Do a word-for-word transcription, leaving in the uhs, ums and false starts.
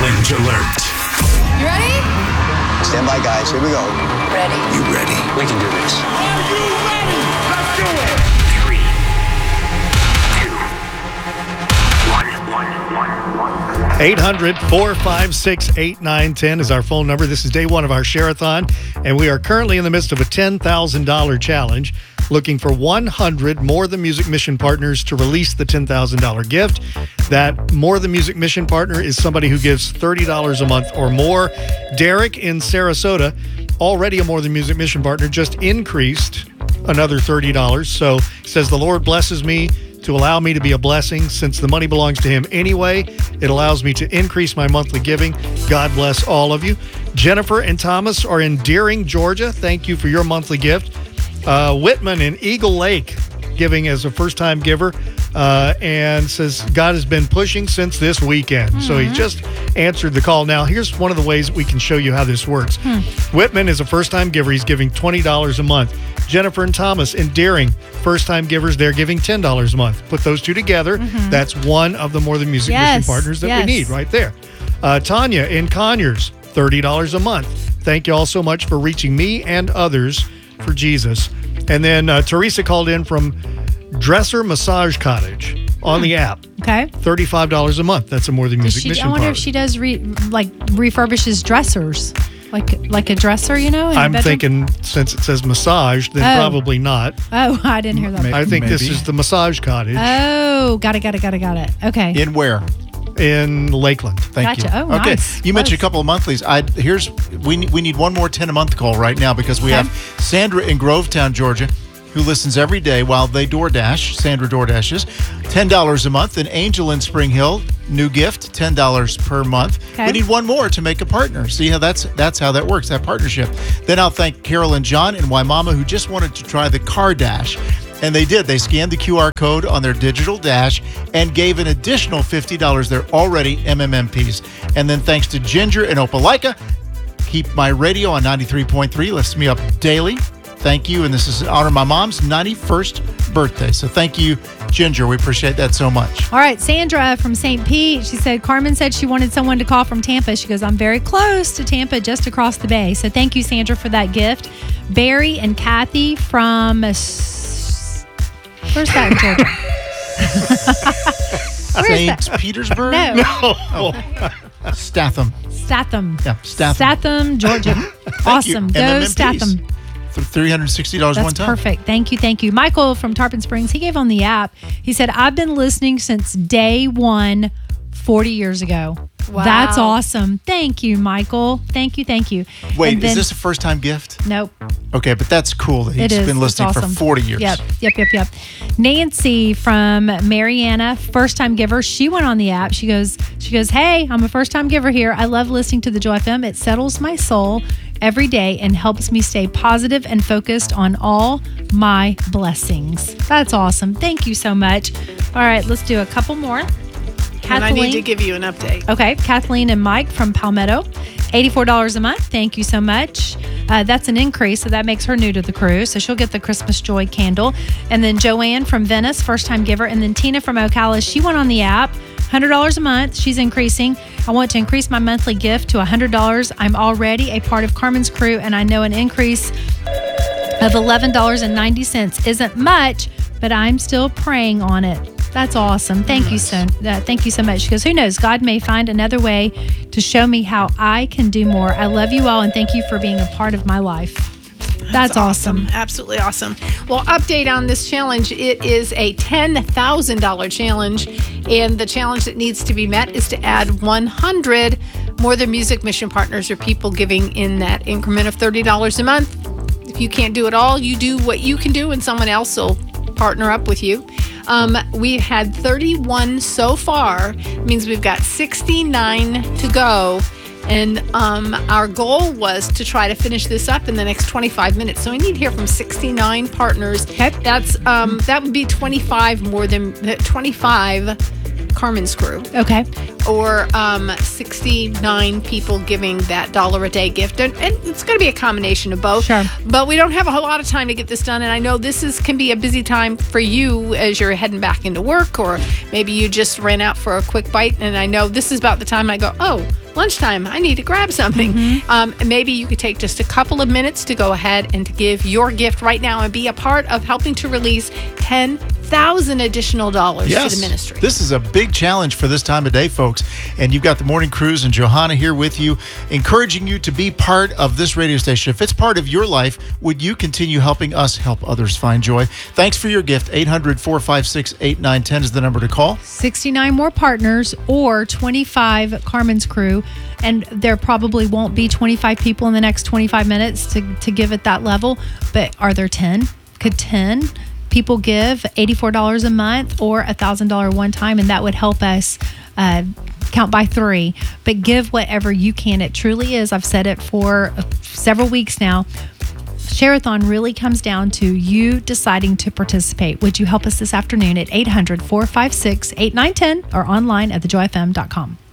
Challenge alert. You ready? Stand by, guys. Here we go. Ready. You ready? We can do this. Are you ready? Let's do it. Three, two, one, one, one, one. eight hundred, four five six, eight nine one zero is our phone number. This is day one of our Share-a-thon, and we are currently in the midst of a ten thousand dollars challenge, looking for one hundred More Than Music mission partners to release the ten thousand dollars gift. That More Than Music mission partner is somebody who gives thirty dollars a month or more. Derek in Sarasota, already a More Than Music mission partner, just increased another thirty dollars. So he says, the Lord blesses me to allow me to be a blessing. Since the money belongs to him anyway, it allows me to increase my monthly giving. God bless all of you. Jennifer and Thomas are in Deering, Georgia. Thank you for your monthly gift. Uh, Whitman in Eagle Lake, giving as a first-time giver, uh, and says God has been pushing since this weekend. Mm-hmm. So he just answered the call. Now, here's one of the ways we can show you how this works. Hmm. Whitman is a first-time giver. He's giving twenty dollars a month. Jennifer and Thomas in Deering, first-time givers, they're giving ten dollars a month. Put those two together. Mm-hmm. That's one of the More Than Music yes. mission partners that yes. we need right there. Uh, Tanya in Conyers, thirty dollars a month. Thank you all so much for reaching me and others for Jesus. And then uh, Teresa called in from Dresser Massage Cottage on the app. Okay. thirty-five dollars a month. That's a More Than Music she, mission I wonder partner. if she does re, like refurbishes dressers, like like a dresser, you know. In I'm a bedroom? thinking since it says massage, then Oh. probably not. Oh, I didn't hear that. Maybe. I think this Maybe. is the massage cottage Oh, got it, got it, got it, got it. Okay. In where? in Lakeland. Thank Gotcha. you. Oh, okay. nice. You mentioned Close. a couple of monthlies. I here's we we need one more ten a month call right now because we Okay. have Sandra in Grovetown, Georgia, who listens every day while they DoorDash. Sandra DoorDashes, ten dollars a month. And Angel in Spring Hill, new gift, ten dollars per month. Okay. We need one more to make a partner. See how that's that's how that works, that partnership. Then I'll thank Carol and John in Waimama who just wanted to try the Car Dash. And they did. They scanned the Q R code on their digital dash and gave an additional fifty dollars. They're already M M M Ps. And then thanks to Ginger and Opelika, keep my radio on ninety-three point three. Lifts me up daily. Thank you. And this is in honor of my mom's ninety-first birthday. So thank you, Ginger. We appreciate that so much. All right, Sandra from Saint Pete. She said, Carmen said she wanted someone to call from Tampa. She goes, I'm very close to Tampa, just across the bay. So thank you, Sandra, for that gift. Barry and Kathy from... Where's that in Georgia? Where's Saint Petersburg? No. Oh. Statham. Statham. Yeah, Statham. Statham, Georgia. Awesome. you. Go M M M Ps. Statham. For three hundred sixty dollars That's one time. perfect. Thank you. Thank you. Michael from Tarpon Springs, he gave on the app. He said, I've been listening since day one, forty years ago. Wow. That's awesome. Thank you, Michael. Thank you. Thank you. Wait, And then- is this a first time gift? Nope. Okay, but that's cool that he's It is. been It's listening awesome. for forty years. Yep, yep, yep, yep. Nancy from Mariana, first time giver. She went on the app. She goes, she goes, hey, I'm a first time giver here. I love listening to the Joy F M. It settles my soul every day and helps me stay positive and focused on all my blessings. That's awesome. Thank you so much. All right, let's do a couple more. And I need to give you an update. Okay, Kathleen and Mike from Palmetto, eighty-four dollars a month. Thank you so much. Uh, that's an increase, so that makes her new to the crew. So she'll get the Christmas Joy candle. And then Joanne from Venice, first-time giver. And then Tina from Ocala, she went on the app, one hundred dollars a month. She's increasing. I want to increase my monthly gift to one hundred dollars. I'm already a part of Carmen's crew, and I know an increase of eleven dollars and ninety cents isn't much, but I'm still praying on it. That's awesome. Thank you so uh, thank you so much. Because who knows, God may find another way to show me how I can do more. I love you all and thank you for being a part of my life. That's, That's awesome. awesome. Absolutely awesome. Well, update on this challenge. It is a ten thousand dollars challenge. And the challenge that needs to be met is to add one hundred More Than Music mission partners or people giving in that increment of thirty dollars a month. If you can't do it all, you do what you can do and someone else will partner up with you. Um, we've had thirty-one so far. It means we've got sixty-nine to go. And um, our goal was to try to finish this up in the next twenty-five minutes. So I need to hear from sixty-nine partners. Okay. That's um, that would be twenty-five more than twenty-five Carmen's crew. Okay. Or um, sixty-nine people giving that dollar a day gift. And, and it's going to be a combination of both. Sure. But we don't have a whole lot of time to get this done. And I know this is can be a busy time for you as you're heading back into work, or maybe you just ran out for a quick bite. And I know this is about the time I go, oh, lunchtime, I need to grab something. Um, maybe you could take just a couple of minutes to go ahead and to give your gift right now and be a part of helping to release ten thousand additional dollars Yes. to the ministry. This is a big challenge for this time of day, folks. And you've got the Morning Cruise and Johanna here with you, encouraging you to be part of this radio station. If it's part of your life, would you continue helping us help others find joy? Thanks for your gift. eight hundred, four five six, eight nine one zero is the number to call. sixty-nine more partners or twenty-five Carmen's crew. And there probably won't be twenty-five people in the next twenty-five minutes to, to give at that level. But are there ten? Could ten people give eighty-four dollars a month or one thousand dollars one time? And that would help us uh, count by three. But give whatever you can. It truly is. I've said it for several weeks now. Share-a-thon really comes down to you deciding to participate. Would you help us this afternoon at eight hundred, four five six, eight nine one zero or online at the joy f m dot com?